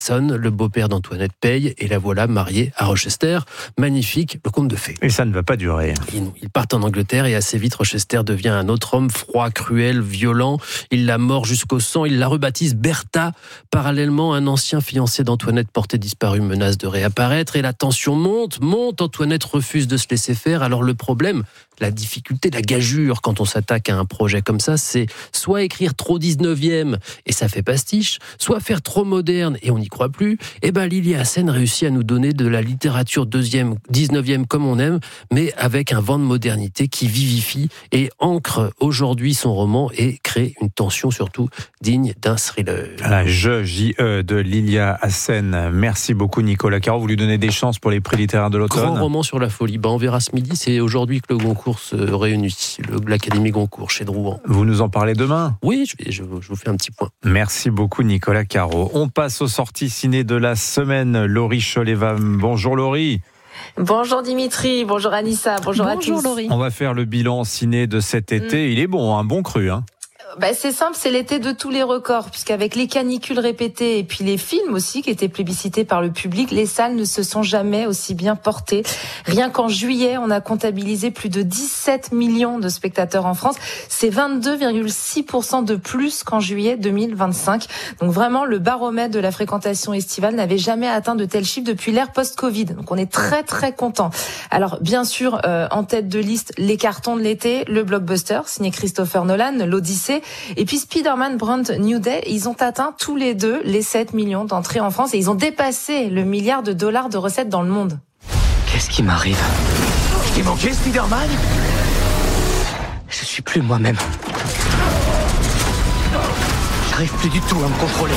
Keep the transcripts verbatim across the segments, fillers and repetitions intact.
sonne, le beau-père d'Antoinette paye et la voilà mariée à Rochester. Magnifique, le conte de fées. Et ça ne va pas durer. Ils, ils partent en Angleterre et assez vite Rochester devient un autre homme, froid, cruel, violent. Il la mord jusqu'au sang, il la rebaptise Bertha. Parallèlement, un ancien fiancé d'Antoinette porté disparu menace de réapparaître et la tension monte, monte. Antoinette refuse de se laisser faire. Alors le problème, la difficulté, la gageure quand on s'attaque à un projet comme ça, c'est soit écrire trop dix-neuvième et ça fait pastiche, soit faire trop moderne et on n'y croit plus. Et ben Lily Hassen réussit à nous donner de la littérature deuxième, dix-neuvième comme on aime, mais avec un vent de modernité qui vivifie et ancre aujourd'hui son roman et crée une tension surtout digne d'un thriller. La Je, J-E de Lilia Hassen. Merci beaucoup Nicolas Caro. Vous lui donnez des chances pour les prix littéraires de l'automne. Grand roman sur la folie. Ben, on verra ce midi. C'est aujourd'hui que le Goncourt se réunit, le, l'Académie Goncourt chez Drouan. Vous nous en parlez demain ? Oui, je, vais, je, je vous fais un petit point. Merci beaucoup Nicolas Caro. On passe aux sorties ciné de la semaine. Laurie Choleva. Bonjour Laurie. Bonjour Dimitri, bonjour Anissa, bonjour, bonjour à tous. Bonjour Laurie. On va faire le bilan ciné de cet été. Mmh. Il est bon, un bon cru, hein. Bah, c'est simple, c'est l'été de tous les records, puisqu'avec les canicules répétées et puis les films aussi qui étaient plébiscités par le public, les salles ne se sont jamais aussi bien portées. Rien qu'en juillet, on a comptabilisé plus de dix-sept millions de spectateurs en France. C'est vingt-deux virgule six pour cent de plus qu'en juillet deux mille vingt-cinq. Donc vraiment, le baromètre de la fréquentation estivale n'avait jamais atteint de tels chiffres depuis l'ère post-Covid. Donc on est très très content. Alors bien sûr, euh, en tête de liste, les cartons de l'été, le blockbuster signé Christopher Nolan, l'Odyssée. Et puis Spider-Man Brand New Day, ils ont atteint tous les deux les sept millions d'entrées en France et ils ont dépassé le milliard de dollars de recettes dans le monde. Qu'est-ce qui m'arrive ? Je t'ai manqué, Spider-Man ? Je suis plus moi-même. J'arrive plus du tout à me contrôler.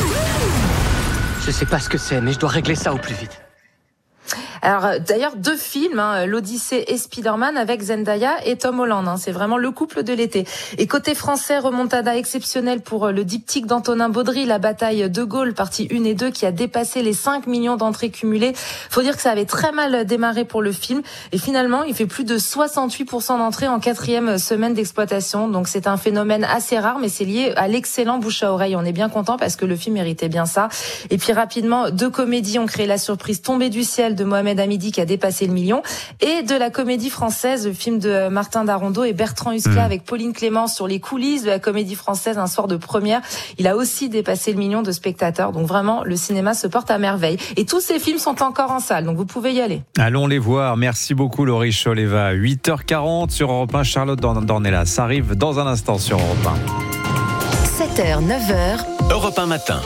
Je sais pas ce que c'est, mais je dois régler ça au plus vite. Alors d'ailleurs deux films, hein, l'Odyssée et Spider-Man avec Zendaya et Tom Holland. Hein, c'est vraiment le couple de l'été. Et côté français, remontada exceptionnelle pour le diptyque d'Antonin Baudry, La bataille de Gaulle, partie un et deux, qui a dépassé les cinq millions d'entrées cumulées. Faut dire que ça avait très mal démarré pour le film. Et finalement, il fait plus de soixante-huit pour cent d'entrées en quatrième semaine d'exploitation. Donc c'est un phénomène assez rare, mais c'est lié à l'excellent bouche à oreille. On est bien content parce que le film méritait bien ça. Et puis rapidement, deux comédies ont créé la surprise Tombée du ciel de Mohamed Hamidi qui a dépassé le million, et de la comédie française, le film de Martin Darrondo et Bertrand Huskla mmh. avec Pauline Clémence sur les coulisses de la comédie française un soir de première. Il a aussi dépassé le million de spectateurs. Donc vraiment, le cinéma se porte à merveille. Et tous ces films sont encore en salle, donc vous pouvez y aller. Allons les voir. Merci beaucoup Laurie Choleva. huit heures quarante sur Europe un, Charlotte Dornelas. Ça arrive dans un instant sur Europe un. sept heures, neuf heures. Europe un matin.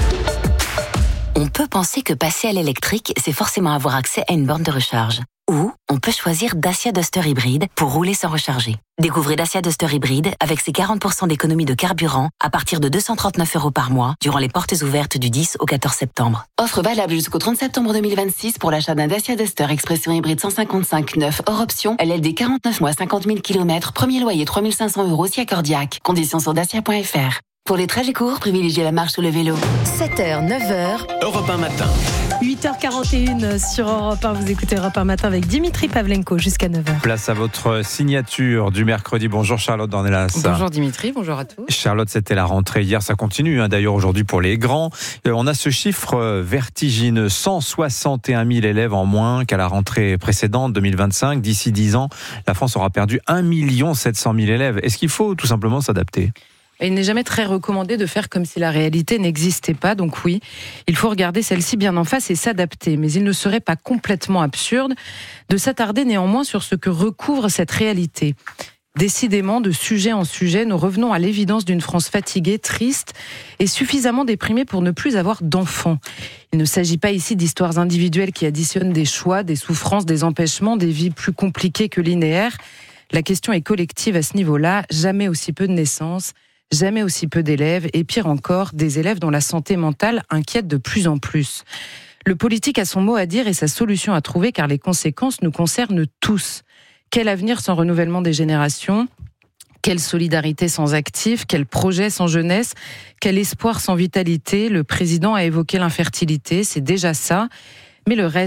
On peut penser que passer à l'électrique, c'est forcément avoir accès à une borne de recharge. Ou on peut choisir Dacia Duster Hybride pour rouler sans recharger. Découvrez Dacia Duster Hybride avec ses quarante pour cent d'économie de carburant à partir de deux cent trente-neuf euros par mois durant les portes ouvertes du dix au quatorze septembre. Offre valable jusqu'au trente septembre deux mille vingt-six pour l'achat d'un Dacia Duster Expression Hybride cent cinquante-cinq neuf hors option, L L D quarante-neuf mois cinquante mille kilomètres, premier loyer trois mille cinq cents euros si accordiaque. Conditions sur dacia point f r. Pour les trajets courts, privilégiez la marche ou le vélo. sept heures, neuf heures. Europe un matin. huit heures quarante et une sur Europe un. Vous écoutez Europe un matin avec Dimitri Pavlenko jusqu'à neuf heures. Place à votre signature du mercredi. Bonjour Charlotte Dornelas. Bonjour Dimitri, bonjour à tous. Charlotte, c'était la rentrée hier, ça continue hein, d'ailleurs aujourd'hui pour les grands. Euh, on a ce chiffre vertigineux, cent soixante et un mille élèves en moins qu'à la rentrée précédente, deux mille vingt-cinq. D'ici dix ans, la France aura perdu un million sept cent mille élèves. Est-ce qu'il faut tout simplement s'adapter ? Il n'est jamais très recommandé de faire comme si la réalité n'existait pas, donc oui, il faut regarder celle-ci bien en face et s'adapter. Mais il ne serait pas complètement absurde de s'attarder néanmoins sur ce que recouvre cette réalité. Décidément, de sujet en sujet, nous revenons à l'évidence d'une France fatiguée, triste et suffisamment déprimée pour ne plus avoir d'enfants. Il ne s'agit pas ici d'histoires individuelles qui additionnent des choix, des souffrances, des empêchements, des vies plus compliquées que linéaires. La question est collective à ce niveau-là, jamais aussi peu de naissances, jamais aussi peu d'élèves, et pire encore, des élèves dont la santé mentale inquiète de plus en plus. Le politique a son mot à dire et sa solution à trouver, car les conséquences nous concernent tous. Quel avenir sans renouvellement des générations ? Quelle solidarité sans actifs ? Quel projet sans jeunesse ? Quel espoir sans vitalité ? Le président a évoqué l'infertilité, c'est déjà ça. Mais le reste ?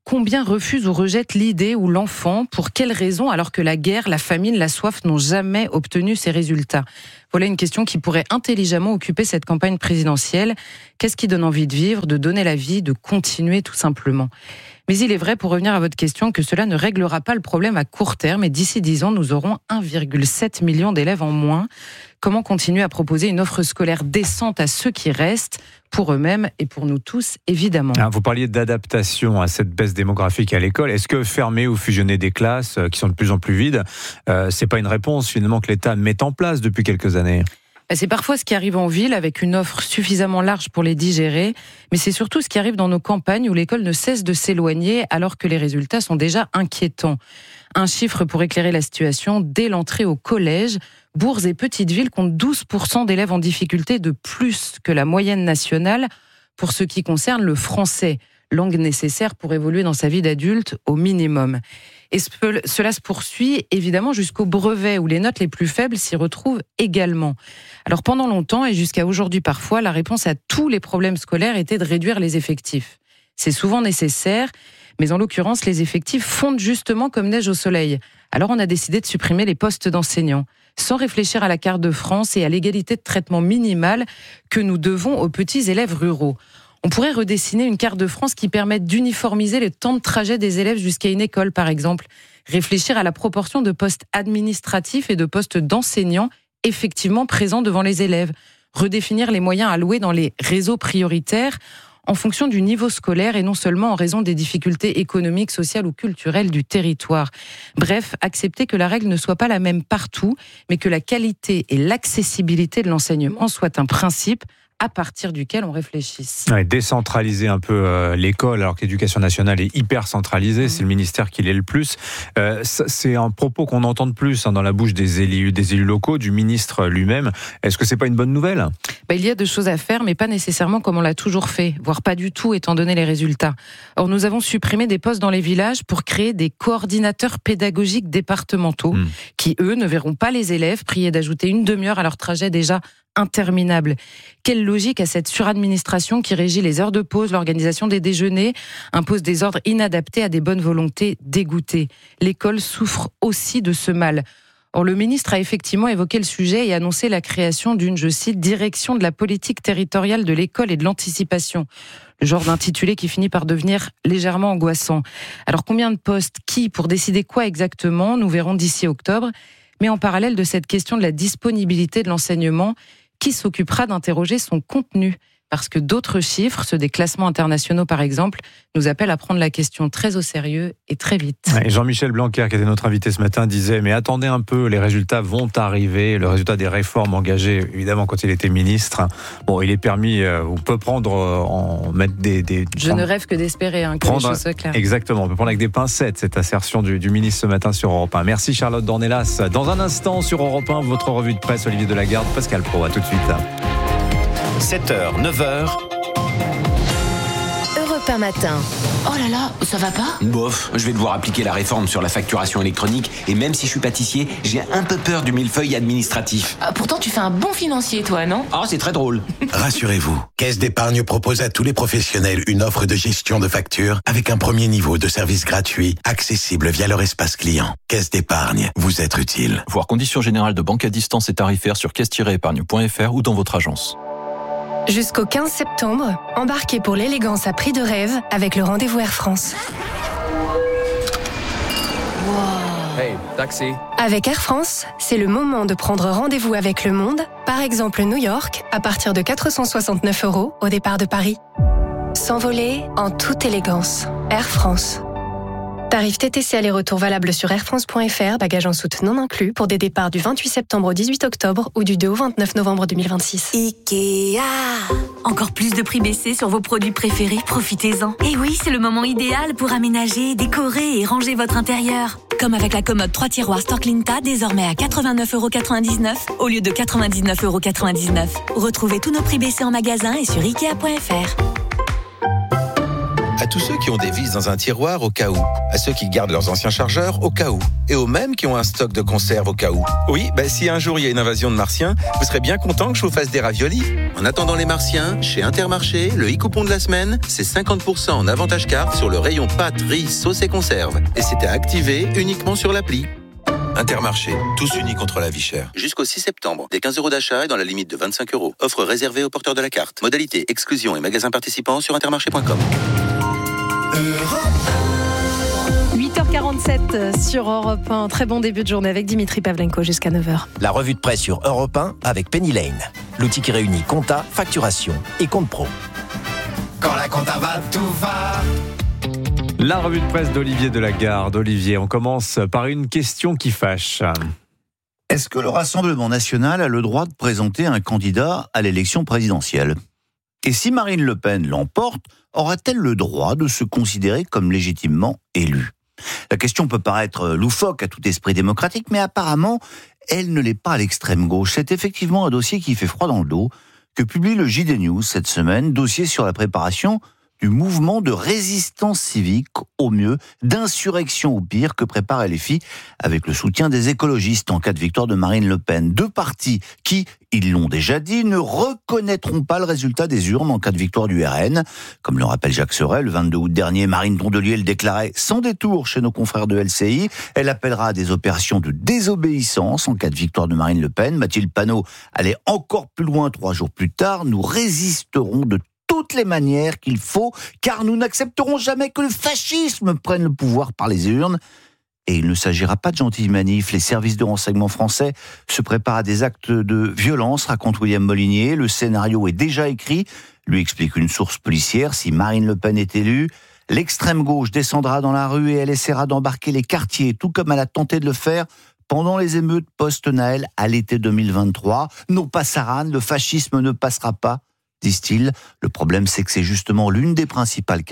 Combien refusent ou rejettent l'idée ou l'enfant? Pour quelles raisons? Alors que la guerre, la famine, la soif n'ont jamais obtenu ces résultats. Voilà une question qui pourrait intelligemment occuper cette campagne présidentielle. Qu'est-ce qui donne envie de vivre, de donner la vie, de continuer tout simplement? Mais il est vrai, pour revenir à votre question, que cela ne réglera pas le problème à court terme. Et d'ici dix ans, nous aurons un virgule sept million d'élèves en moins. Comment continuer à proposer une offre scolaire décente à ceux qui restent, pour eux-mêmes et pour nous tous, évidemment. Vous parliez d'adaptation à cette baisse démographique à l'école. Est-ce que fermer ou fusionner des classes qui sont de plus en plus vides, euh, c'est pas une réponse finalement que l'État met en place depuis quelques années? C'est parfois ce qui arrive en ville avec une offre suffisamment large pour les digérer, mais c'est surtout ce qui arrive dans nos campagnes où l'école ne cesse de s'éloigner alors que les résultats sont déjà inquiétants. Un chiffre pour éclairer la situation: dès l'entrée au collège, bourgs et petites villes comptent douze pour cent d'élèves en difficulté, de plus que la moyenne nationale pour ce qui concerne le français, langue nécessaire pour évoluer dans sa vie d'adulte au minimum. Et cela se poursuit évidemment jusqu'au brevet où les notes les plus faibles s'y retrouvent également. Alors pendant longtemps et jusqu'à aujourd'hui parfois, la réponse à tous les problèmes scolaires était de réduire les effectifs. C'est souvent nécessaire, mais en l'occurrence, les effectifs fondent justement comme neige au soleil. Alors on a décidé de supprimer les postes d'enseignants, sans réfléchir à la carte de France et à l'égalité de traitement minimale que nous devons aux petits élèves ruraux. On pourrait redessiner une carte de France qui permette d'uniformiser le temps de trajet des élèves jusqu'à une école, par exemple. Réfléchir à la proportion de postes administratifs et de postes d'enseignants effectivement présents devant les élèves. Redéfinir les moyens alloués dans les réseaux prioritaires en fonction du niveau scolaire et non seulement en raison des difficultés économiques, sociales ou culturelles du territoire. Bref, accepter que la règle ne soit pas la même partout, mais que la qualité et l'accessibilité de l'enseignement soient un principe à partir duquel on réfléchisse. Ouais, décentraliser un peu euh, l'école, alors que l'éducation nationale est hyper centralisée, mmh. c'est le ministère qui l'est le plus. Euh, c'est un propos qu'on entend de plus hein, dans la bouche des élus, des élus locaux, du ministre lui-même. Est-ce que c'est pas une bonne nouvelle? bah, Il y a de choses à faire, mais pas nécessairement comme on l'a toujours fait, voire pas du tout étant donné les résultats. Or, nous avons supprimé des postes dans les villages pour créer des coordinateurs pédagogiques départementaux mmh. qui, eux, ne verront pas les élèves priés d'ajouter une demi-heure à leur trajet déjà interminable. Quelle logique à cette suradministration qui régit les heures de pause, l'organisation des déjeuners, impose des ordres inadaptés à des bonnes volontés dégoûtées. L'école souffre aussi de ce mal. Or, le ministre a effectivement évoqué le sujet et annoncé la création d'une, je cite, direction de la politique territoriale de l'école et de l'anticipation. Le genre d'intitulé qui finit par devenir légèrement angoissant. Alors, combien de postes, qui, pour décider quoi exactement, nous verrons d'ici octobre. Mais en parallèle de cette question de la disponibilité de l'enseignement, qui s'occupera d'interroger son contenu? Parce que d'autres chiffres, ceux des classements internationaux par exemple, nous appellent à prendre la question très au sérieux et très vite. Ouais, Jean-Michel Blanquer, qui était notre invité ce matin, disait « Mais attendez un peu, les résultats vont arriver. » Le résultat des réformes engagées, évidemment, quand il était ministre. Bon, il est permis, euh, on peut prendre, euh, en mettre des... des Je prendre, ne rêve que d'espérer, hein, que prendre, les choses soient claires. Exactement, on peut prendre avec des pincettes cette assertion du, du ministre ce matin sur Europe un. Merci Charlotte Dornelas. Dans un instant, sur Europe un, votre revue de presse, Olivier Delagarde, Pascal Pro. À tout de suite. sept heures, neuf heures. Europe un matin. Oh là là, ça va pas? Bof, je vais devoir appliquer la réforme sur la facturation électronique et même si je suis pâtissier, j'ai un peu peur du millefeuille administratif. Ah, pourtant tu fais un bon financier toi, non? Ah, c'est très drôle. Rassurez-vous, Caisse d'épargne propose à tous les professionnels une offre de gestion de factures avec un premier niveau de service gratuit, accessible via leur espace client. Caisse d'épargne, vous être utile. Voir conditions générales de banque à distance et tarifaires sur caisse tiret épargne point f r ou dans votre agence. Jusqu'au quinze septembre, embarquez pour l'élégance à prix de rêve avec le rendez-vous Air France. Wow. Hey, taxi. Avec Air France, c'est le moment de prendre rendez-vous avec le monde, par exemple New York, à partir de quatre cent soixante-neuf euros au départ de Paris. S'envoler en toute élégance. Air France. Tarif T T C aller-retour valable sur air france point f r, bagages en soute non inclus, pour des départs du vingt-huit septembre au dix-huit octobre ou du deux au vingt-neuf novembre deux mille vingt-six. Ikea. Encore plus de prix baissés sur vos produits préférés, profitez-en. Et oui, c'est le moment idéal pour aménager, décorer et ranger votre intérieur. Comme avec la commode trois tiroirs Storklinta, désormais à quatre-vingt-neuf euros quatre-vingt-dix-neuf au lieu de quatre-vingt-dix-neuf euros quatre-vingt-dix-neuf. Retrouvez tous nos prix baissés en magasin et sur ikea point f r. À tous ceux qui ont des vis dans un tiroir au cas où. À ceux qui gardent leurs anciens chargeurs au cas où. Et aux mêmes qui ont un stock de conserve au cas où. Oui, bah, si un jour il y a une invasion de martiens, vous serez bien content que je vous fasse des raviolis. En attendant les martiens, chez Intermarché, le e-coupon de la semaine, c'est cinquante pour cent en avantage carte sur le rayon pâtes, riz, sauce et conserve. Et c'est à activer uniquement sur l'appli. Intermarché, tous unis contre la vie chère. Jusqu'au six septembre, des quinze euros d'achat et dans la limite de vingt-cinq euros. Offre réservée aux porteurs de la carte. Modalité, exclusion et magasins participants sur intermarché point com. huit heures quarante-sept sur Europe un. Très bon début de journée avec Dimitri Pavlenko jusqu'à neuf heures. La revue de presse sur Europe un avec Penny Lane. L'outil qui réunit compta, facturation et compte pro. Quand la compta va, tout va. La revue de presse d'Olivier Delagarde. Olivier, on commence par une question qui fâche. Est-ce que le Rassemblement national a le droit de présenter un candidat à l'élection présidentielle ? Et si Marine Le Pen l'emporte, aura-t-elle le droit de se considérer comme légitimement élue ? La question peut paraître loufoque à tout esprit démocratique, mais apparemment, elle ne l'est pas à l'extrême gauche. C'est effectivement un dossier qui fait froid dans le dos que publie le J D News cette semaine, dossier sur la préparation du mouvement de résistance civique au mieux, d'insurrection au pire que prépare L F I avec le soutien des écologistes en cas de victoire de Marine Le Pen. Deux partis qui, ils l'ont déjà dit, ne reconnaîtront pas le résultat des urnes en cas de victoire du R N. Comme le rappelle Jacques Sorel, le vingt-deux août dernier, Marine Tondelier le déclarait sans détour chez nos confrères de L C I. Elle appellera à des opérations de désobéissance en cas de victoire de Marine Le Pen. Mathilde Panot allait encore plus loin trois jours plus tard. Nous résisterons de toutes les manières qu'il faut, car nous n'accepterons jamais que le fascisme prenne le pouvoir par les urnes. Et il ne s'agira pas de gentilles manifs. Les services de renseignement français se préparent à des actes de violence, raconte William Molinier. Le scénario est déjà écrit, lui explique une source policière. Si Marine Le Pen est élue, l'extrême gauche descendra dans la rue et elle essaiera d'embarquer les quartiers, tout comme elle a tenté de le faire pendant les émeutes post-Naël à l'été deux mille vingt-trois. Non pas Saran, le fascisme ne passera pas, disent-ils. Le problème, c'est que c'est justement l'une des principales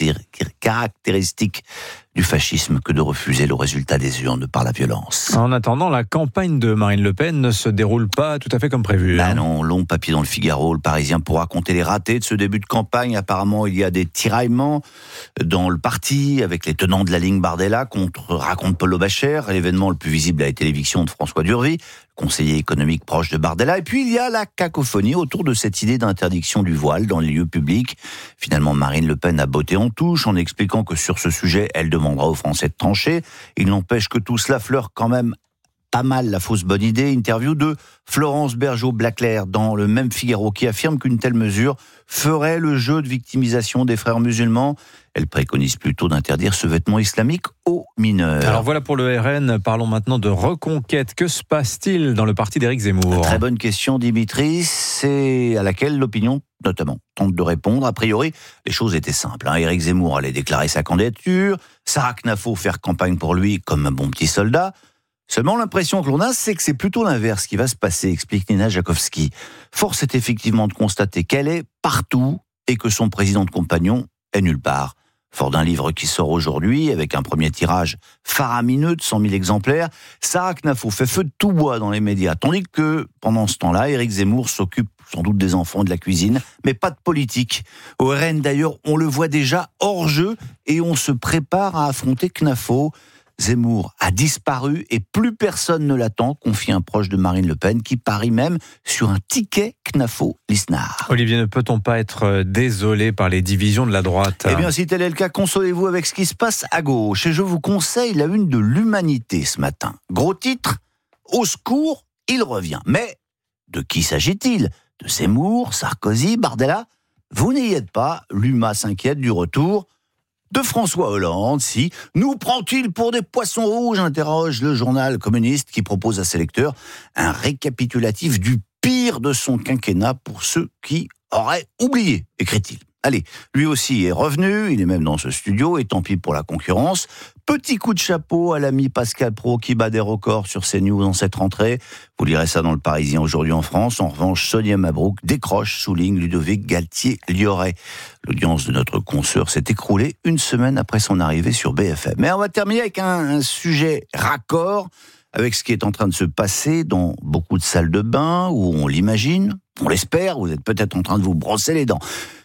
caractéristiques du fascisme que de refuser le résultat des urnes par la violence. En attendant, la campagne de Marine Le Pen ne se déroule pas tout à fait comme prévu. Ben hein. non, long papier dans le Figaro, le Parisien pour raconter les ratés de ce début de campagne. Apparemment, il y a des tiraillements dans le parti avec les tenants de la ligne Bardella contre, raconte Paulo Bacher. L'événement le plus visible a été l'éviction de François Durvy, conseiller économique proche de Bardella. Et puis, il y a la cacophonie autour de cette idée d'interdiction du voile dans les lieux publics. Finalement, Marine Le Pen a botté en touche en expliquant que sur ce sujet, elle demandera aux Français de trancher. Il n'empêche que tout cela fleure quand même pas mal la fausse bonne idée. Interview de Florence Bergeau-Blaclair dans le même Figaro qui affirme qu'une telle mesure ferait le jeu de victimisation des frères musulmans. Elle préconise plutôt d'interdire ce vêtement islamique aux mineurs. Alors voilà pour le R N, parlons maintenant de reconquête. Que se passe-t-il dans le parti d'Éric Zemmour ? Très bonne question, Dimitri, c'est à laquelle l'opinion, notamment, tente de répondre. A priori, les choses étaient simples. Hein. Éric Zemmour allait déclarer sa candidature, Sarah Knafo faire campagne pour lui comme un bon petit soldat. Seulement, l'impression que l'on a, c'est que c'est plutôt l'inverse qui va se passer, explique Nina Jakovski. Force est effectivement de constater qu'elle est partout et que son président de compagnon est nulle part. Fort d'un livre qui sort aujourd'hui, avec un premier tirage faramineux de cent mille exemplaires, Sarah Knafo fait feu de tout bois dans les médias, tandis que, pendant ce temps-là, Éric Zemmour s'occupe sans doute des enfants, de la cuisine, mais pas de politique. Au R N, d'ailleurs, on le voit déjà hors jeu, et on se prépare à affronter Knafo. Zemmour a disparu et plus personne ne l'attend, confie un proche de Marine Le Pen qui parie même sur un ticket Knafo-Lisnard. Olivier, ne peut-on pas être désolé par les divisions de la droite ? Eh bien, si tel est le cas, consolez-vous avec ce qui se passe à gauche. Et je vous conseille la une de l'Humanité ce matin. Gros titre, au secours, il revient. Mais de qui s'agit-il ? De Zemmour, Sarkozy, Bardella ? Vous n'y êtes pas, l'Huma s'inquiète du retour de François Hollande. Si nous prend-il pour des poissons rouges, interroge le journal communiste qui propose à ses lecteurs un récapitulatif du pire de son quinquennat pour ceux qui auraient oublié, écrit-il. Allez, lui aussi est revenu, il est même dans ce studio, et tant pis pour la concurrence. Petit coup de chapeau à l'ami Pascal Praud qui bat des records sur CNews en cette rentrée. Vous lirez ça dans le Parisien aujourd'hui en France. En revanche, Sonia Mabrouk décroche, souligne Ludovic Galtier-Lioret. L'audience de notre consoeur s'est écroulée une semaine après son arrivée sur B F M. Mais on va terminer avec un, un sujet raccord avec ce qui est en train de se passer dans beaucoup de salles de bain où on l'imagine, on l'espère, vous êtes peut-être en train de vous brosser les dents.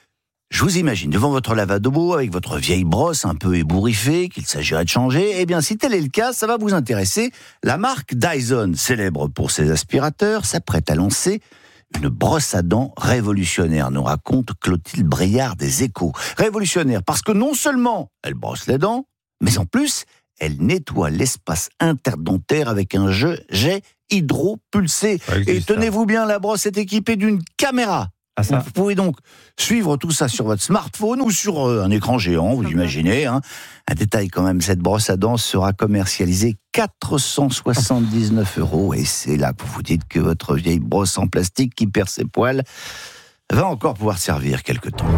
Je vous imagine devant votre lavabo avec votre vieille brosse un peu ébouriffée qu'il s'agirait de changer. Eh bien, si tel est le cas, ça va vous intéresser. La marque Dyson, célèbre pour ses aspirateurs, s'apprête à lancer une brosse à dents révolutionnaire, nous raconte Clotilde Briard des Échos. Révolutionnaire parce que non seulement elle brosse les dents, mais en plus, elle nettoie l'espace interdentaire avec un jet hydropulsé. Et tenez-vous bien, la brosse est équipée d'une caméra. Ah, ça. Vous pouvez donc suivre tout ça sur votre smartphone ou sur euh, un écran géant, vous imaginez. Hein. Un détail quand même, cette brosse à dents sera commercialisée quatre cent soixante-dix-neuf euros. Et c'est là que vous vous dites que votre vieille brosse en plastique qui perd ses poils va encore pouvoir servir quelque temps.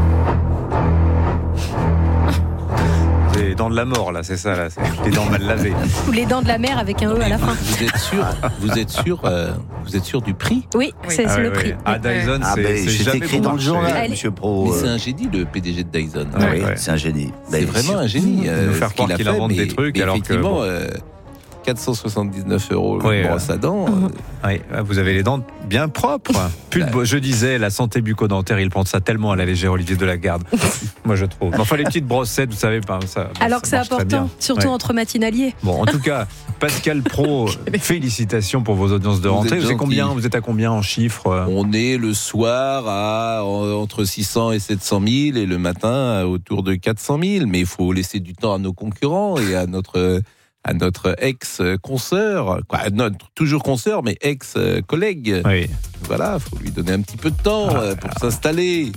Les dents de la mort, là, c'est ça, là. C'est les dents mal lavées. Ou les dents de la mer avec un E à la fin. Vous êtes sûr, vous êtes sûr, euh, vous êtes sûr du prix ? Oui, c'est, ah, c'est oui, le oui. prix. Ah, Dyson, ah, c'est, ben, c'est c'est jamais écrit bon dans le marché. journal, Elle... Monsieur Pro. Mais c'est un génie, le P D G de Dyson. Ah, oui, ouais. C'est un génie. C'est ben, vraiment un génie. Euh, nous faire croire qu'il, qu'il invente des trucs, mais alors effectivement, que... Bon. Euh, quatre cent soixante-dix-neuf euros le oui, brosse à dents. Euh... Oui, vous avez les dents bien propres. Plus de... Je disais, la santé bucco-dentaire, il prend ça tellement à la légère, Olivier Delagarde. Moi, je trouve. Enfin, les petites brossettes, vous savez pas. Ça, alors ça que c'est important, surtout ouais. entre matinaliers. Bon, en tout cas, Pascal Pro, félicitations pour vos audiences de rentrée. Vous, vous êtes combien ? Vous êtes à combien en chiffres ? On est le soir à entre six cents et sept cent mille et le matin autour de quatre cent mille. Mais il faut laisser du temps à nos concurrents et à notre... à notre ex-consoeur, quoi, notre, toujours consoeur, mais ex-collègue. Oui. Voilà, il faut lui donner un petit peu de temps ah, pour ah. s'installer.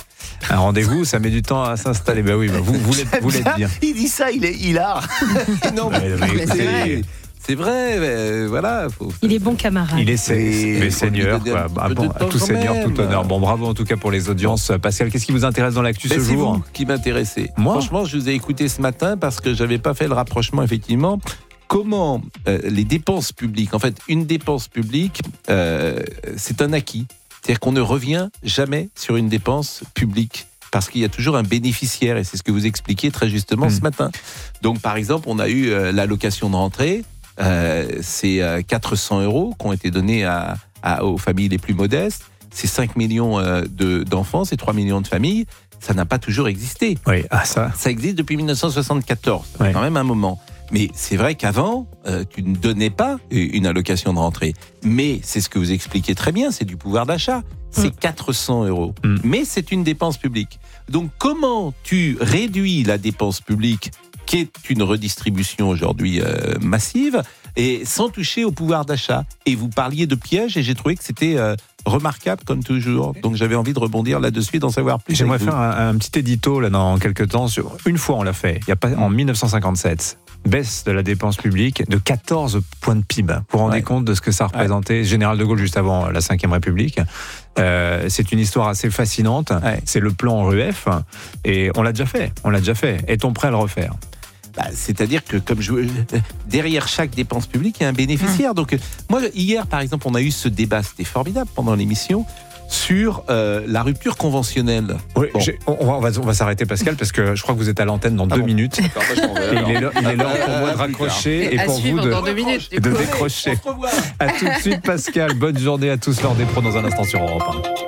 Un rendez-vous, ça met du temps à s'installer. Ben oui, ben vous, vous, l'êtes, vous l'êtes bien. Il dit ça, il est hilar. Non, mais, mais, mais c'est vrai. C'est vrai, mais voilà. Faut... Il est bon camarade. Il est c'est, seigneur, quoi. Ah, bon, tout seigneur, tout honneur. Bon, bravo en tout cas pour les audiences. Pascal, qu'est-ce qui vous intéresse dans l'actu ben, ce c'est jour ? C'est vous qui m'intéressez. Moi ? Franchement, je vous ai écouté ce matin parce que j'avais pas fait le rapprochement, effectivement. Comment euh, les dépenses publiques, en fait, une dépense publique, euh, c'est un acquis. C'est-à-dire qu'on ne revient jamais sur une dépense publique. Parce qu'il y a toujours un bénéficiaire, et c'est ce que vous expliquiez très justement mmh. ce matin. Donc, par exemple, on a eu euh, l'allocation de rentrée. Euh, c'est euh, quatre cents euros qui ont été donnés à, à, aux familles les plus modestes. C'est cinq millions euh, de, d'enfants, c'est trois millions de familles. Ça n'a pas toujours existé. Oui, ah ça. Ça existe depuis dix-neuf cent soixante-quatorze. Ça fait oui. quand même un moment. Mais c'est vrai qu'avant, euh, tu ne donnais pas une allocation de rentrée. Mais c'est ce que vous expliquez très bien, c'est du pouvoir d'achat. C'est mmh. quatre cents euros. Mmh. Mais c'est une dépense publique. Donc comment tu réduis la dépense publique, qui est une redistribution aujourd'hui euh, massive, et sans toucher au pouvoir d'achat ? Et vous parliez de pièges, et j'ai trouvé que c'était euh, remarquable comme toujours. Donc j'avais envie de rebondir là-dessus, d'en savoir plus. J'aimerais faire un, un petit édito là dans quelques temps. Sur... Une fois on l'a fait, il y a pas en dix-neuf cent cinquante-sept. Baisse de la dépense publique de quatorze points de P I B. Vous vous rendez ouais. compte de ce que ça représentait ? Ouais. Général de Gaulle juste avant la cinquième République. Euh, c'est une histoire assez fascinante. Ouais. C'est le plan R U F. Et on l'a déjà fait. On l'a déjà fait. Est-on prêt à le refaire ? Bah, c'est-à-dire que comme je, derrière chaque dépense publique, il y a un bénéficiaire. Mmh. Donc, moi, hier, par exemple, on a eu ce débat, c'était formidable pendant l'émission, sur euh, la rupture conventionnelle. Oui, bon. on, va, on, va, on va s'arrêter, Pascal, parce que je crois que vous êtes à l'antenne dans ah deux bon. minutes. Et il est l'heure, il est l'heure pour moi de raccrocher et, et pour vous de, minutes, de décrocher. À tout de suite, Pascal. Bonne journée à tous. L'heure des pros dans un instant sur Europe un.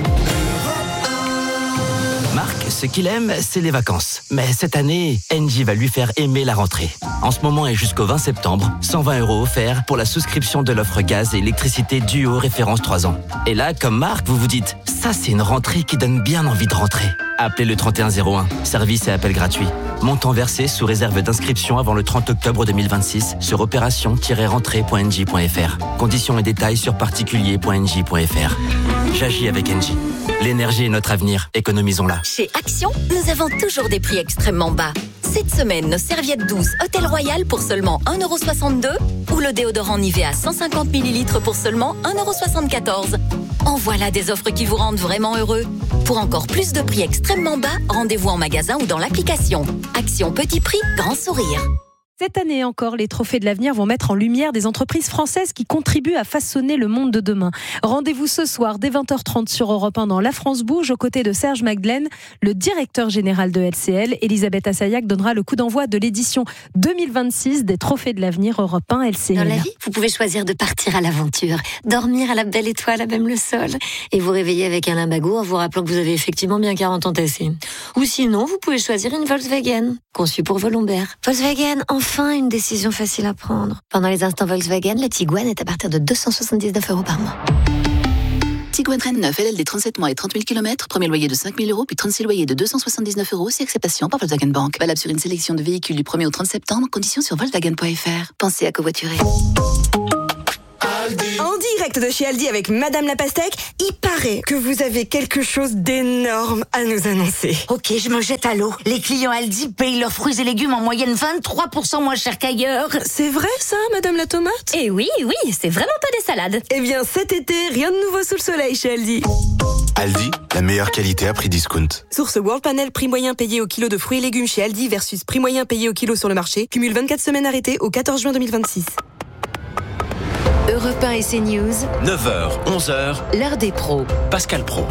Ce qu'il aime, c'est les vacances. Mais cette année, Engie va lui faire aimer la rentrée. En ce moment et jusqu'au vingt septembre, cent vingt euros offerts pour la souscription de l'offre gaz et électricité Duo référence trois ans. Et là, comme Marc, vous vous dites, ça c'est une rentrée qui donne bien envie de rentrer. Appelez le trente et un zéro un, service et appel gratuit. Montant versé sous réserve d'inscription avant le trente octobre deux mille vingt-six sur opération tiret rentrée point engie point f r. Conditions et détails sur particulier point engie point f r. J'agis avec Engie. L'énergie est notre avenir, économisons-la. Chez Action, nous avons toujours des prix extrêmement bas. Cette semaine, nos serviettes douces Hôtel Royal pour seulement un euro soixante-deux ou le déodorant Nivea cent cinquante millilitres pour seulement un euro soixante-quatorze. En voilà des offres qui vous rendent vraiment heureux. Pour encore plus de prix extrêmement bas, rendez-vous en magasin ou dans l'application. Action petit prix, grand sourire. Cette année encore, les trophées de l'avenir vont mettre en lumière des entreprises françaises qui contribuent à façonner le monde de demain. Rendez-vous ce soir dès vingt heures trente sur Europe un dans La France Bouge, aux côtés de Serge Magdelaine, le directeur général de L C L. Elisabeth Assayag donnera le coup d'envoi de l'édition deux mille vingt-six des trophées de l'avenir Europe un L C L. Dans la vie, vous pouvez choisir de partir à l'aventure, dormir à la belle étoile à même le sol, et vous réveiller avec un limbago en vous rappelant que vous avez effectivement bien quarante ans tassés. Ou sinon, vous pouvez choisir une Volkswagen, conçue pour vos lombaires. Volkswagen, enfin une décision facile à prendre. Pendant les instants Volkswagen, la Tiguan est à partir de deux cent soixante-dix-neuf euros par mois. Tiguan Reine neuf, L L D trente-sept mois et trente mille kilomètres, premier loyer de cinq mille euros, puis trente-six loyers de deux cent soixante-dix-neuf euros, si acceptation par Volkswagen Bank. Valable sur une sélection de véhicules du premier au trente septembre, conditions sur Volkswagen point F R. Pensez à covoiturer. En direct de chez Aldi avec Madame la Pastèque, il paraît que vous avez quelque chose d'énorme à nous annoncer. Ok, je me jette à l'eau. Les clients Aldi payent leurs fruits et légumes en moyenne vingt-trois pour cent moins cher qu'ailleurs. C'est vrai ça, Madame la Tomate? Eh oui, oui, c'est vraiment pas des salades. Eh bien cet été, rien de nouveau sous le soleil chez Aldi. Aldi, la meilleure qualité à prix discount. Source World Panel, prix moyen payé au kilo de fruits et légumes chez Aldi versus prix moyen payé au kilo sur le marché. Cumule vingt-quatre semaines arrêtées au quatorze juin deux mille vingt-six. Europe un et CNews, neuf heures, onze heures, l'heure des pros. Pascal Pro.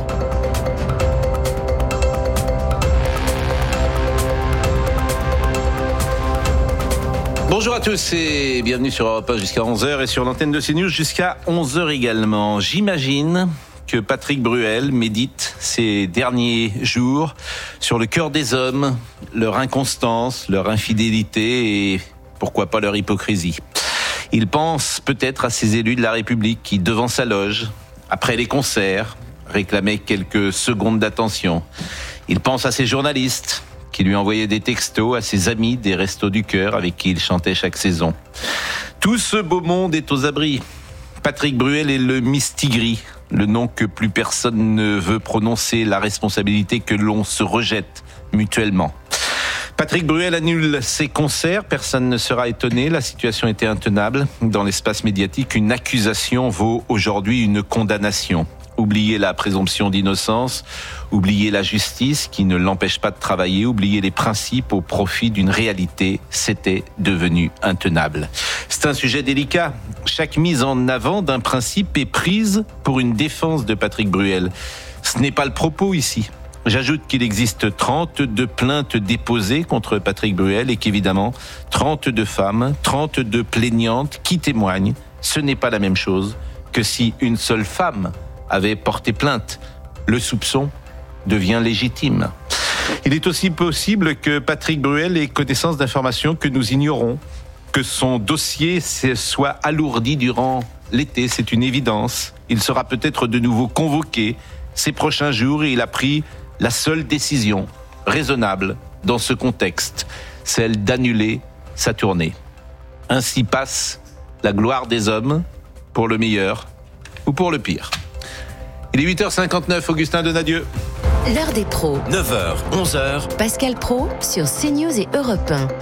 Bonjour à tous et bienvenue sur Europe un jusqu'à onze heures et sur l'antenne de CNews jusqu'à onze heures également. J'imagine que Patrick Bruel médite ces derniers jours sur le cœur des hommes, leur inconstance, leur infidélité et pourquoi pas leur hypocrisie. Il pense peut-être à ces élus de la République qui, devant sa loge, après les concerts, réclamaient quelques secondes d'attention. Il pense à ces journalistes qui lui envoyaient des textos, à ses amis des Restos du Cœur avec qui il chantait chaque saison. Tout ce beau monde est aux abris. Patrick Bruel est le mistigri, le nom que plus personne ne veut prononcer, la responsabilité que l'on se rejette mutuellement. Patrick Bruel annule ses concerts, personne ne sera étonné, la situation était intenable. Dans l'espace médiatique, une accusation vaut aujourd'hui une condamnation. Oubliez la présomption d'innocence, oubliez la justice qui ne l'empêche pas de travailler, oubliez les principes au profit d'une réalité, c'était devenu intenable. C'est un sujet délicat. Chaque mise en avant d'un principe est prise pour une défense de Patrick Bruel. Ce n'est pas le propos ici. J'ajoute qu'il existe trente-deux plaintes déposées contre Patrick Bruel et qu'évidemment, trente-deux femmes, trente-deux plaignantes qui témoignent. Ce n'est pas la même chose que si une seule femme avait porté plainte. Le soupçon devient légitime. Il est aussi possible que Patrick Bruel ait connaissance d'informations que nous ignorons, que son dossier soit alourdi durant l'été, c'est une évidence. Il sera peut-être de nouveau convoqué ces prochains jours et il a pris la seule décision raisonnable dans ce contexte, celle d'annuler sa tournée. Ainsi passe la gloire des hommes, pour le meilleur ou pour le pire. Il est huit heures cinquante-neuf, Augustin Donadieu. L'heure des pros. neuf heures, onze heures. Pascal Pro sur CNews et Europe un.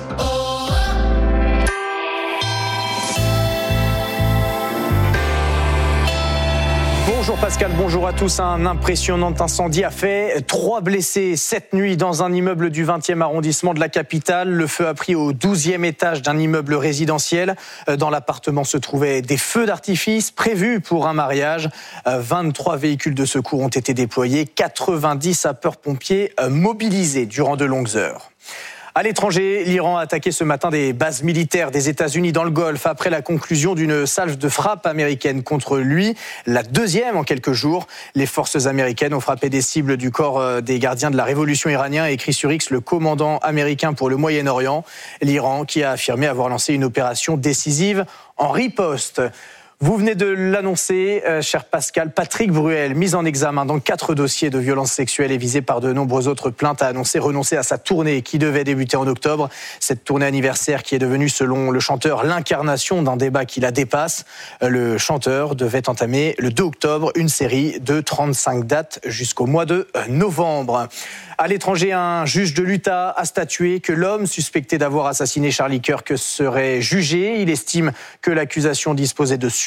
Bonjour Pascal, bonjour à tous. Un impressionnant incendie a fait trois blessés cette nuit dans un immeuble du vingtième arrondissement de la capitale. Le feu a pris au douzième étage d'un immeuble résidentiel. Dans l'appartement se trouvaient des feux d'artifice prévus pour un mariage. vingt-trois véhicules de secours ont été déployés, quatre-vingt-dix sapeurs-pompiers mobilisés durant de longues heures. À l'étranger, l'Iran a attaqué ce matin des bases militaires des États-Unis dans le Golfe après la conclusion d'une salve de frappe américaine contre lui, la deuxième en quelques jours. Les forces américaines ont frappé des cibles du corps des gardiens de la révolution iranien, a écrit sur X le commandant américain pour le Moyen-Orient. L'Iran qui a affirmé avoir lancé une opération décisive en riposte. Vous venez de l'annoncer, euh, cher Pascal, Patrick Bruel, mis en examen dans quatre dossiers de violences sexuelles et visé par de nombreuses autres plaintes, a annoncé renoncer à sa tournée qui devait débuter en octobre. Cette tournée anniversaire qui est devenue, selon le chanteur, l'incarnation d'un débat qui la dépasse. Le chanteur devait entamer le deux octobre une série de trente-cinq dates jusqu'au mois de novembre. À l'étranger, un juge de l'Utah a statué que l'homme suspecté d'avoir assassiné Charlie Kirk serait jugé. Il estime que l'accusation disposait de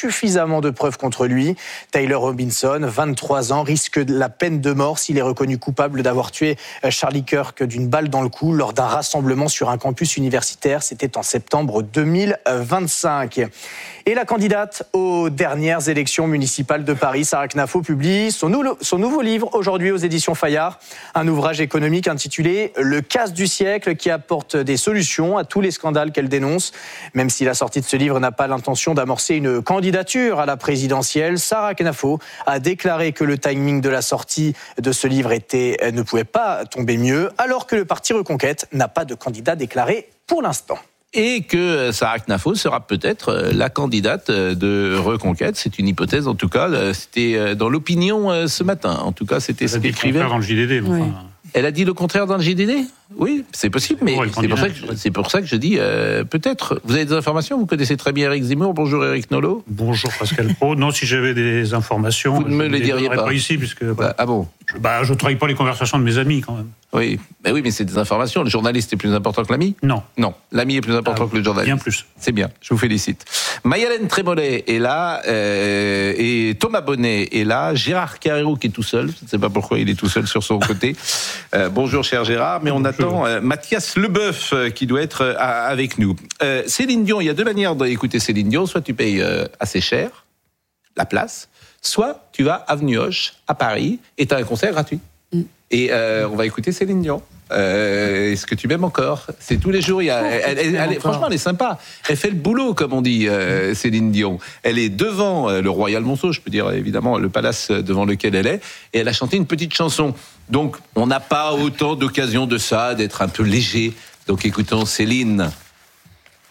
suffisamment de preuves contre lui. Tyler Robinson, vingt-trois ans, risque la peine de mort s'il est reconnu coupable d'avoir tué Charlie Kirk d'une balle dans le cou lors d'un rassemblement sur un campus universitaire. C'était en septembre deux mille vingt-cinq. Et la candidate aux dernières élections municipales de Paris, Sarah Knafo, publie son, nou- son nouveau livre aujourd'hui aux éditions Fayard. Un ouvrage économique intitulé « Le casse du siècle » qui apporte des solutions à tous les scandales qu'elle dénonce. Même si la sortie de ce livre n'a pas l'intention d'amorcer une candidature à la présidentielle, Sarah Knafo a déclaré que le timing de la sortie de ce livre était, ne pouvait pas tomber mieux, alors que le parti Reconquête n'a pas de candidat déclaré pour l'instant. Et que Sarah Knafo sera peut-être la candidate de Reconquête. C'est une hypothèse, en tout cas. C'était dans l'opinion ce matin. En tout cas, c'était ce qu'écrivait. Dans le J D D. Oui. Enfin... Elle a dit le contraire dans le J D D ? Oui, c'est possible, mais oh, c'est, pour ça que je, c'est pour ça que je dis euh, peut-être. Vous avez des informations ? Vous connaissez très bien Éric Zemmour. Bonjour Éric Nolot. Bonjour Pascal Pro. Non, si j'avais des informations, vous ne me les diriez pas. pas ici, puisque bah, bah, ah bon. Je, bah, je trahis pas les conversations de mes amis quand même. Oui, bah oui, mais c'est des informations. Le journaliste est plus important que l'ami ? Non. Non, l'ami est plus important ah, que le journaliste. Bien plus. C'est bien, je vous félicite. Maï-Hélène Trémollet est là, euh, et Thomas Bonnet est là, Gérard Carrero qui est tout seul, je ne sais pas pourquoi il est tout seul sur son côté. Euh, bonjour cher Gérard, mais on bonjour. attend euh, Mathias Leboeuf euh, qui doit être euh, avec nous. Euh, Céline Dion, il y a deux manières d'écouter Céline Dion, soit tu payes euh, assez cher, la place, soit tu vas à Avenue Hoche, à Paris, et tu as un concert gratuit. Mm. Et euh, on va écouter Céline Dion. Euh, est-ce que tu m'aimes encore ? C'est tous les jours. Il y a, elle, elle, elle, elle, franchement, elle est sympa. Elle fait le boulot, comme on dit, euh, Céline Dion. Elle est devant euh, le Royal Monceau, je peux dire évidemment le palace devant lequel elle est, et elle a chanté une petite chanson. Donc, on n'a pas autant d'occasions de ça, d'être un peu léger. Donc, écoutons Céline.